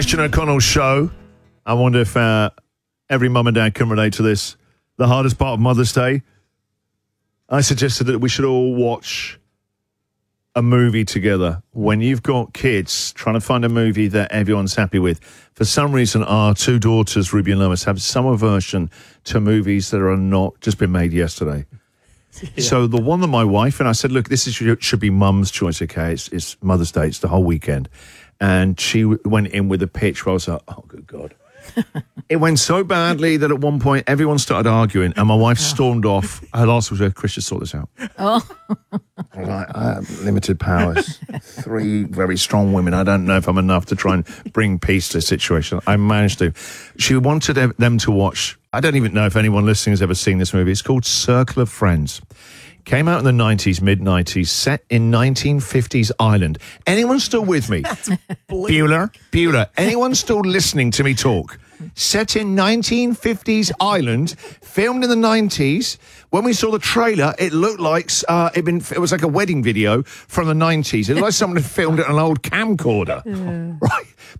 Christian O'Connell show. I wonder if every mum and dad can relate to this. The hardest part of Mother's Day. I suggested that we should all watch a movie together. When you've got kids, trying to find a movie that everyone's happy with. For some reason, our two daughters, Ruby and Lois, have some aversion to movies that are not just been made yesterday. Yeah. So the one that my wife and I said, look, should be mum's choice, okay? It's Mother's Day. It's the whole weekend. And she went in with a pitch where I was like, oh, good God. It went so badly that at one point everyone started arguing and my wife stormed off. Her last was, Christian, sort this out. Oh. I was like, I have limited powers. 3 very strong women. I don't know if I'm enough to try and bring peace to the situation. I managed to. She wanted them to watch. I don't even know if anyone listening has ever seen this movie. It's called Circle of Friends. Came out in the 90s, mid-90s, set in 1950s Ireland. Anyone still with me? Bueller. Anyone still listening to me talk? Set in 1950s Ireland, filmed in the 90s. When we saw the trailer, it looked like it was like a wedding video from the 90s. It looked like someone had filmed it on an old camcorder. Yeah. Right?